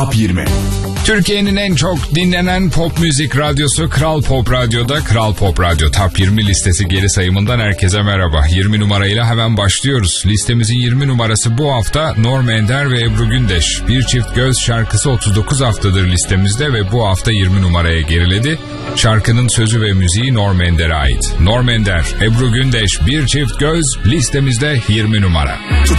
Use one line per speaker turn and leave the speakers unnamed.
Top 20.
Türkiye'nin en çok dinlenen pop müzik radyosu Kral Pop Radyo'da Kral Pop Radyo Top 20 listesi geri sayımından herkese merhaba. 20 numarayla hemen başlıyoruz. Listemizin 20 numarası bu hafta Norm Ender ve Ebru Gündeş. Bir Çift Göz şarkısı 39 haftadır listemizde ve bu hafta 20 numaraya geriledi. Şarkının sözü ve müziği Norm Ender'e ait. Norm Ender, Ebru Gündeş, Bir Çift Göz listemizde 20 numara.
Top